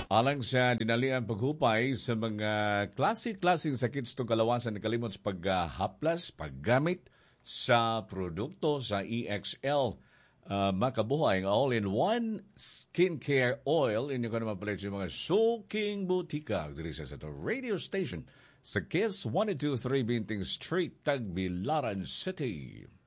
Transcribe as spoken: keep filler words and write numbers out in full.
Alang sa dinalian paghupay sa mga klase-klaseng sakit sa kalawasan na kalimot sa paghaplas, paggamit sa produkto sa E X L. Uh, makabuhay ang all-in-one skincare oil. Inyo ka naman pala yung mga soaking butika. Diri sa ito radio station sa Kiss one oh two three Binting Street, Tagbilaran City.